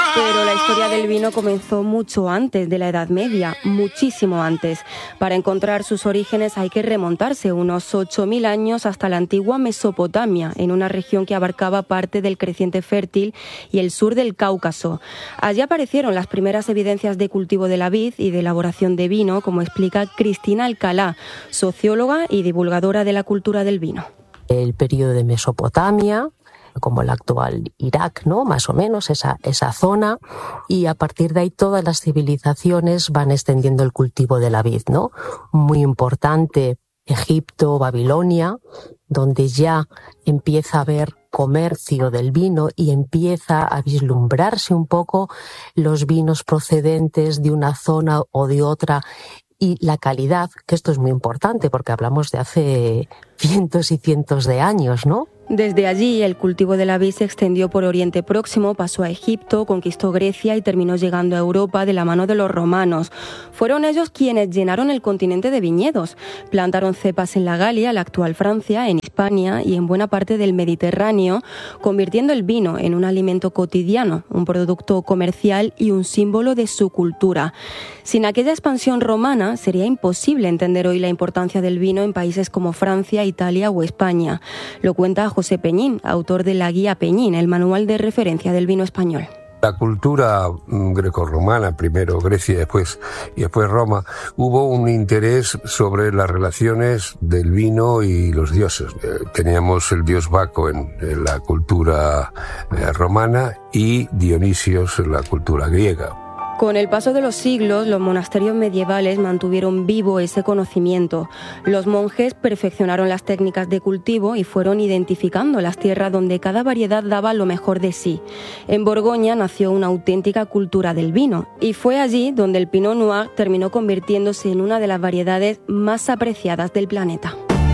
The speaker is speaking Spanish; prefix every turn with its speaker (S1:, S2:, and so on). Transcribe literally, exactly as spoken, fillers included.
S1: Pero la historia del vino comenzó mucho antes de la Edad Media, muchísimo antes. Para encontrar sus orígenes hay que remontarse unos ocho mil años hasta la antigua Mesopotamia, en una región que abarcaba parte del creciente fértil y el sur del Cáucaso. Allí aparecieron las primeras evidencias de cultivo de la vid y de elaboración de vino, como explica Cristina Alcalá, socióloga y divulgadora de la cultura del vino.
S2: El periodo de Mesopotamia, como el actual Irak, ¿no? Más o menos, esa, esa zona, y a partir de ahí todas las civilizaciones van extendiendo el cultivo de la vid, ¿no? Muy importante Egipto, Babilonia, donde ya empieza a haber comercio del vino y empieza a vislumbrarse un poco los vinos procedentes de una zona o de otra, y la calidad, que esto es muy importante porque hablamos de hace cientos y cientos de años, ¿no?
S1: Desde allí, el cultivo de la vid se extendió por Oriente Próximo, pasó a Egipto, conquistó Grecia y terminó llegando a Europa de la mano de los romanos. Fueron ellos quienes llenaron el continente de viñedos. Plantaron cepas en la Galia, la actual Francia, en Hispania y en buena parte del Mediterráneo, convirtiendo el vino en un alimento cotidiano, un producto comercial y un símbolo de su cultura. Sin aquella expansión romana, sería imposible entender hoy la importancia del vino en países como Francia, Italia o España. Lo cuenta José Peñín, autor de la Guía Peñín, el manual de referencia del vino español.
S3: La cultura grecorromana, primero Grecia y después, y después Roma, hubo un interés sobre las relaciones del vino y los dioses. Teníamos el dios Baco en, en la cultura romana y Dionisios en la cultura griega.
S1: Con el paso de los siglos, los monasterios medievales mantuvieron vivo ese conocimiento. Los monjes perfeccionaron las técnicas de cultivo y fueron identificando las tierras donde cada variedad daba lo mejor de sí. En Borgoña nació una auténtica cultura del vino y fue allí donde el Pinot Noir terminó convirtiéndose en una de las variedades más apreciadas del planeta.